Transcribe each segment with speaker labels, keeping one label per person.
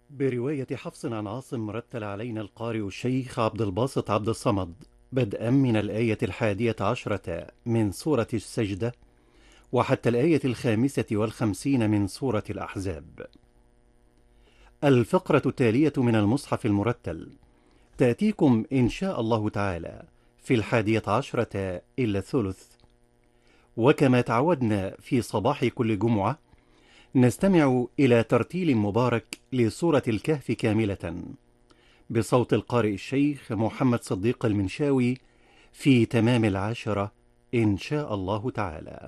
Speaker 1: برواية حفص عن عاصم رتل علينا القارئ الشيخ عبد الباسط عبد الصمد بدءا من الآية 11 من سورة السجدة وحتى الآية 55 من سورة الأحزاب. الفقرة التالية من المصحف المرتل تأتيكم إن شاء الله تعالى في 11 إلا الثلث. وكما تعودنا في صباح كل جمعة نستمع إلى ترتيل مبارك لسورة الكهف كاملة بصوت القارئ الشيخ محمد صديق المنشاوي في تمام 10 إن شاء الله تعالى.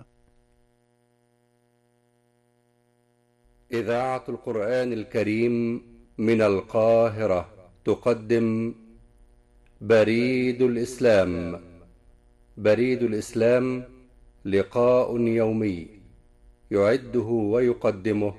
Speaker 2: إذاعة القرآن الكريم من القاهرة تقدم بريد الإسلام. بريد الإسلام لقاء يومي يعده ويقدمه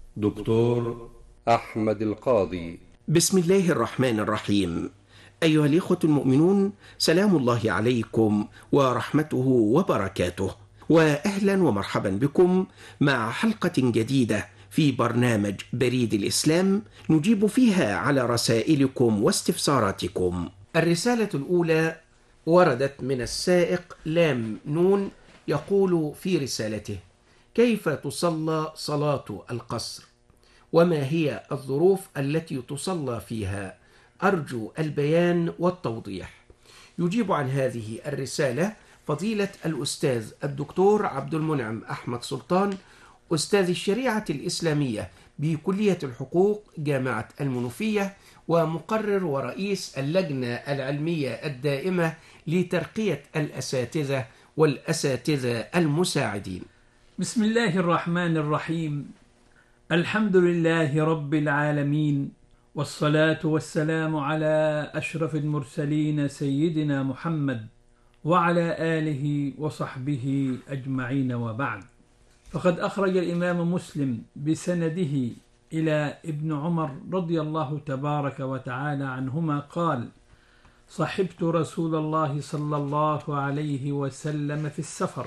Speaker 2: دكتور أحمد القاضي.
Speaker 3: بسم الله الرحمن الرحيم. أيها الإخوة المؤمنون، سلام الله عليكم ورحمته وبركاته، وأهلا ومرحبا بكم مع حلقة جديدة في برنامج بريد الإسلام نجيب فيها على رسائلكم واستفساراتكم. الرسالة الأولى وردت من السائق لام نون، يقول في رسالته: كيف تصلى صلاة القصر؟ وما هي الظروف التي تصلى فيها؟ أرجو البيان والتوضيح. يجيب عن هذه الرسالة فضيلة الأستاذ الدكتور عبد المنعم أحمد سلطان، أستاذ الشريعة الإسلامية بكلية الحقوق جامعة المنوفية، ومقرر ورئيس اللجنة العلمية الدائمة لترقية الأساتذة والأساتذة المساعدين.
Speaker 4: بسم الله الرحمن الرحيم. الحمد لله رب العالمين، والصلاة والسلام على أشرف المرسلين سيدنا محمد وعلى آله وصحبه أجمعين، وبعد. فقد أخرج الإمام مسلم بسنده إلى ابن عمر رضي الله تبارك وتعالى عنهما قال: صحبت رسول الله صلى الله عليه وسلم في السفر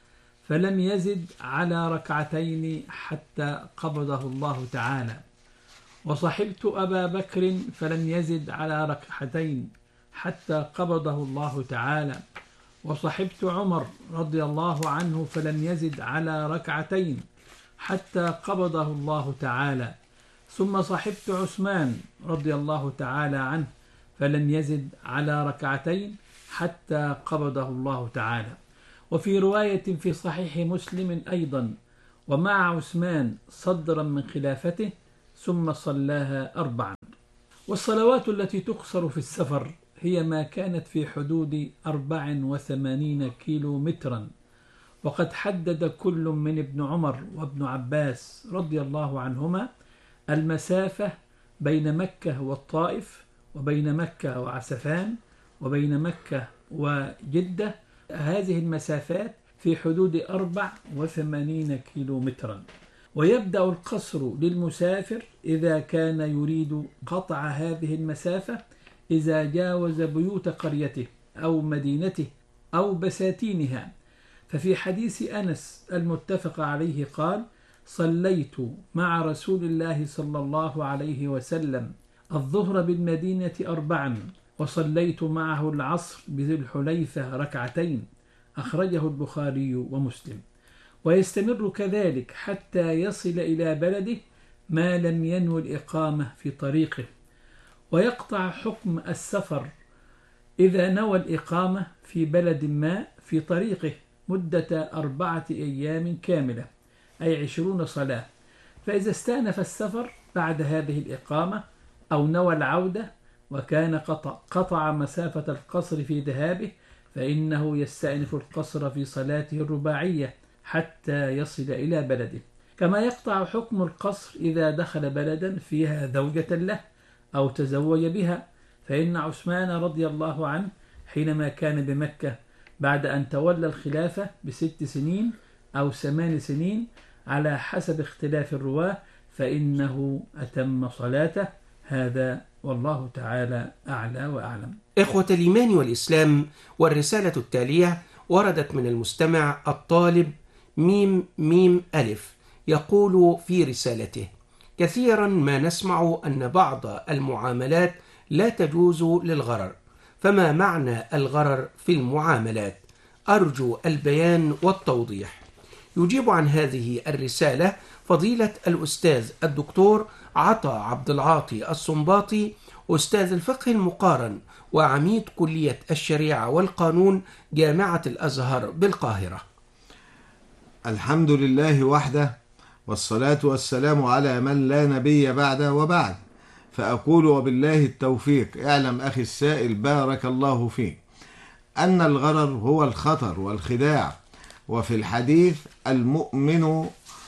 Speaker 4: فلم يزد على ركعتين حتى قبضه الله تعالى، وصحبت أبا بكر فلم يزد على ركعتين حتى قبضه الله تعالى، وصحبت عمر رضي الله عنه فلم يزد على ركعتين حتى قبضه الله تعالى، ثم صحبت عثمان رضي الله تعالى عنه فلم يزد على ركعتين حتى قبضه الله تعالى. وفي رواية في صحيح مسلم أيضا: ومع عثمان صدرا من خلافته ثم صلاها 4. والصلوات التي تقصر في السفر هي ما كانت في حدود 84 كيلو مترا، وقد حدد كل من ابن عمر وابن عباس رضي الله عنهما المسافة بين مكة والطائف، وبين مكة وعسفان، وبين مكة وجدة. هذه المسافات في حدود 84 كيلو مترا. ويبدأ القصر للمسافر إذا كان يريد قطع هذه المسافة إذا جاوز بيوت قريته أو مدينته أو بساتينها. ففي حديث أنس المتفق عليه قال: صليت مع رسول الله صلى الله عليه وسلم الظهر بالمدينة 4، وصليت معه العصر بذي الحليفة 2، أخرجه البخاري ومسلم. ويستمر كذلك حتى يصل إلى بلده ما لم ينوي الإقامة في طريقه. ويقطع حكم السفر إذا نوى الإقامة في بلد ما في طريقه مدة 4 أيام كاملة، أي 20 صلاة. فإذا استأنف السفر بعد هذه الإقامة أو نوى العودة وكان قطع مسافة القصر في ذهابه، فإنه يستأنف القصر في صلاته الرباعية حتى يصل إلى بلده. كما يقطع حكم القصر إذا دخل بلدا فيها زوجة له أو تزوج بها، فإن عثمان رضي الله عنه حينما كان بمكة بعد أن تولى الخلافة ب6 سنين أو 8 سنين على حسب اختلاف الرواة، فإنه أتم صلاته. هذا والله تعالى أعلى وأعلم.
Speaker 3: إخوة الإيمان والإسلام، والرسالة التالية وردت من المستمع الطالب ميم ميم ألف، يقول في رسالته: كثيرا ما نسمع أن بعض المعاملات لا تجوز للغرر، فما معنى الغرر في المعاملات؟ أرجو البيان والتوضيح. يجيب عن هذه الرسالة فضيلة الأستاذ الدكتور عطا عبد العاطي الصنباطي، أستاذ الفقه المقارن وعميد كلية الشريعة والقانون جامعة الأزهر بالقاهرة.
Speaker 5: الحمد لله وحده، والصلاة والسلام على من لا نبي بعده، وبعد. فأقول وبالله التوفيق. اعلم أخي السائل بارك الله فيك أن الغرر هو الخطر والخداع، وفي الحديث المؤمن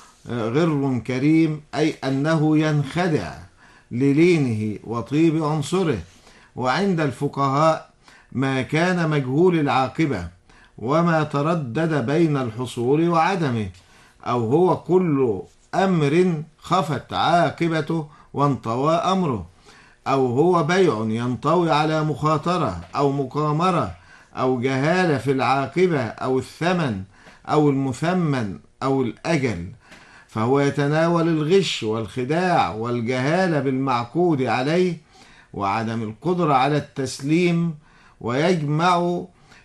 Speaker 5: غر كريم، أي أنه ينخدع للينه وطيب عنصره. وعند الفقهاء ما كان مجهول العاقبة وما تردد بين الحصول وعدمه، أو هو كل أمر خفت عاقبته وانطوى أمره، أو هو بيع ينطوي على مخاطرة أو مقامرة أو جهالة في العاقبة أو الثمن أو المثمن أو الأجل، فهو يتناول الغش والخداع والجهالة بالمعقود عليه وعدم القدرة على التسليم، ويجمع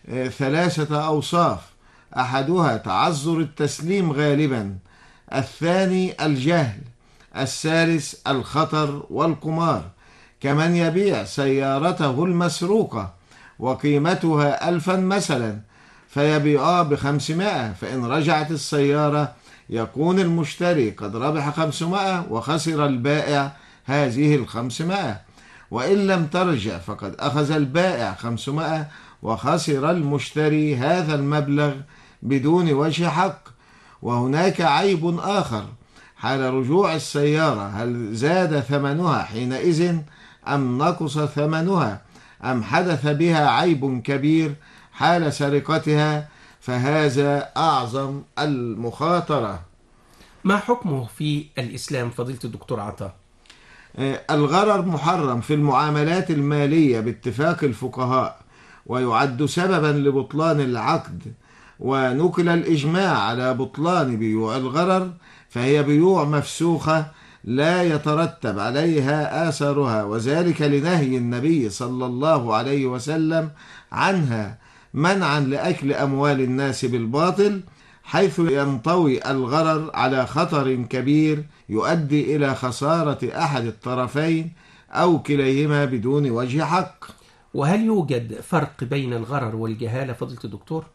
Speaker 5: 3 أوصاف: أحدها تعذر التسليم غالبا، الثاني الجهل، الثالث الخطر والقمار. كمن يبيع سيارته المسروقة وقيمتها 1000 مثلا فيبيعها ب500، فإن رجعت السيارة يكون المشتري قد ربح 500 وخسر البائع هذه 500، وإن لم ترجع فقد أخذ البائع 500 وخسر المشتري هذا المبلغ بدون وجه حق. وهناك عيب آخر حال رجوع السيارة: هل زاد ثمنها حينئذ أم نقص ثمنها، أم حدث بها عيب كبير حال سرقتها، فهذا أعظم المخاطرة.
Speaker 3: ما حكمه في الإسلام فضيلة الدكتور عطا؟
Speaker 5: الغرر محرم في المعاملات المالية باتفاق الفقهاء، ويعد سببا لبطلان العقد، ونقل الإجماع على بطلان بيوع الغرر، فهي بيوع مفسوخة لا يترتب عليها آثارها، وذلك لنهي النبي صلى الله عليه وسلم عنها منعا لأكل أموال الناس بالباطل، حيث ينطوي الغرر على خطر كبير يؤدي إلى خسارة أحد الطرفين أو كليهما بدون وجه حق.
Speaker 3: وهل يوجد فرق بين الغرر والجهالة فضيلة الدكتور؟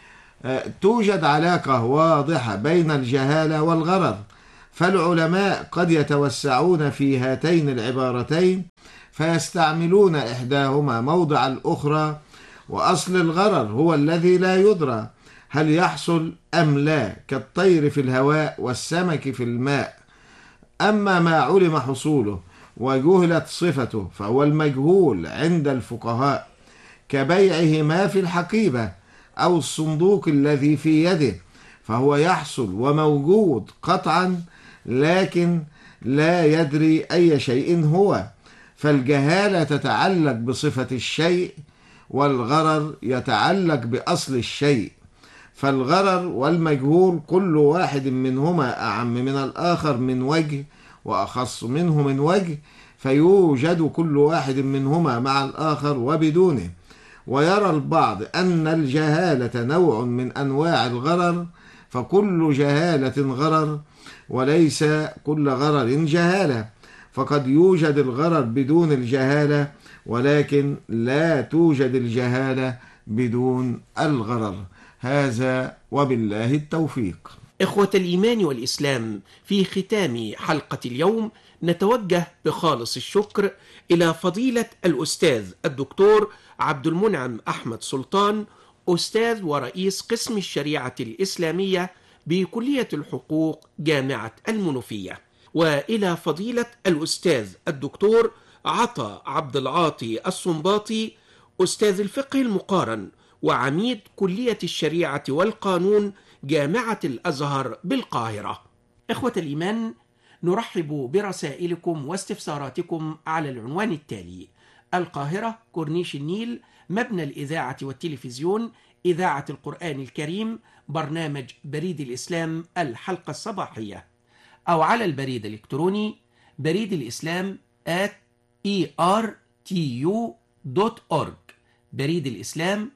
Speaker 5: توجد علاقة واضحة بين الجهالة والغرر، فالعلماء قد يتوسعون في هاتين العبارتين فيستعملون إحداهما موضع الأخرى. وأصل الغرر هو الذي لا يدرى هل يحصل أم لا، كالطير في الهواء والسمك في الماء. أما ما علم حصوله وجهلت صفته فهو المجهول عند الفقهاء، كبيعه ما في الحقيبة أو الصندوق الذي في يده، فهو يحصل وموجود قطعا، لكن لا يدري أي شيء هو. فالجهالة تتعلق بصفة الشيء، والغرر يتعلق بأصل الشيء. فالغرر والمجهول كل واحد منهما أعم من الآخر من وجه وأخص منه من وجه، فيوجد كل واحد منهما مع الآخر وبدونه. ويرى البعض أن الجهالة نوع من أنواع الغرر، فكل جهالة غرر وليس كل غرر جهالة، فقد يوجد الغرر بدون الجهالة، ولكن لا توجد الجهالة بدون الغرر. هذا وبالله التوفيق.
Speaker 3: إخوة الإيمان والإسلام، في ختام حلقة اليوم نتوجه بخالص الشكر إلى فضيلة الأستاذ الدكتور عبد المنعم أحمد سلطان، أستاذ ورئيس قسم الشريعة الإسلامية بكلية الحقوق جامعة المنوفية، وإلى فضيلة الأستاذ الدكتور عطا عبد العاطي الصنباطي، أستاذ الفقه المقارن وعميد كلية الشريعة والقانون جامعة الأزهر بالقاهرة. إخوة الإيمان، نرحب برسائلكم واستفساراتكم على العنوان التالي: القاهرة، كورنيش النيل، مبنى الإذاعة والتلفزيون، إذاعة القرآن الكريم، برنامج بريد الإسلام، الحلقة الصباحية، أو على البريد الإلكتروني بريد الإسلام @ertu.org. بريد الإسلام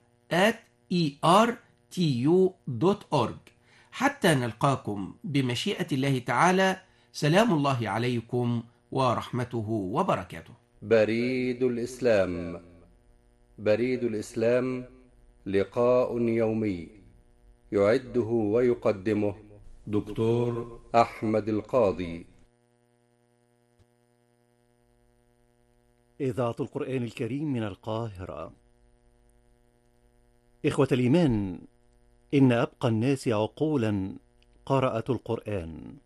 Speaker 3: @ertu.org. حتى نلقاكم بمشيئة الله تعالى. سلام الله عليكم ورحمته وبركاته.
Speaker 2: بريد الإسلام. بريد الإسلام لقاء يومي يعده ويقدمه دكتور أحمد القاضي.
Speaker 1: إذاعة القرآن الكريم من القاهرة. إخوة الإيمان، إن أبقى الناس عقولا قرأت القرآن.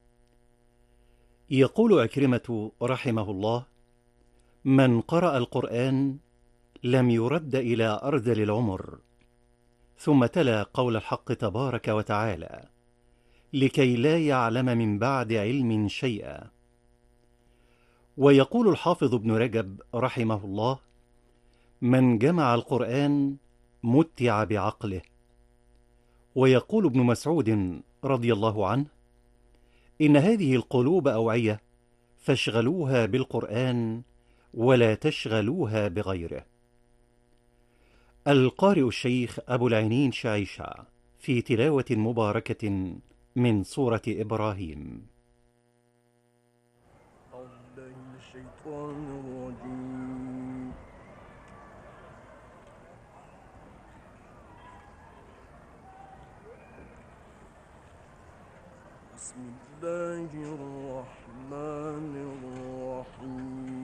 Speaker 1: يقول عكرمة رحمه الله: من قرأ القرآن لم يرد إلى أرذل العمر. ثم تلا قول الحق تبارك وتعالى: لكي لا يعلم من بعد علم شيئا. ويقول الحافظ ابن رجب رحمه الله: من جمع القرآن متع بعقله. ويقول ابن مسعود رضي الله عنه: إن هذه القلوب أوعية فاشغلوها بالقرآن ولا تشغلوها بغيره. القارئ الشيخ أبو العينين شعيشة في تلاوة مباركة من سورة إبراهيم.
Speaker 6: بسم الله الرحمن الرحيم.